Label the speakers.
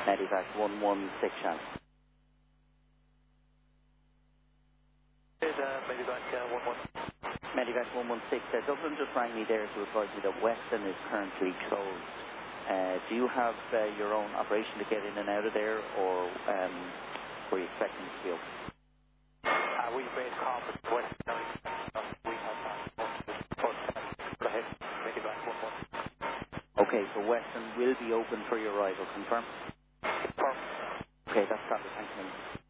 Speaker 1: Medivac 116 chance.
Speaker 2: Medivac 11.
Speaker 1: Medivac 116. Dublin just rang me there to advise me that Weston is currently closed. Do you have your own operation to get in and out of there, or were you expecting it to be open?
Speaker 2: We've made contact with Weston. We have go ahead. Medivac 11.
Speaker 1: Okay, so Weston will be open for your arrival. Confirm?
Speaker 2: Confirm.
Speaker 1: Okay, that's fabulous. Thanks a million.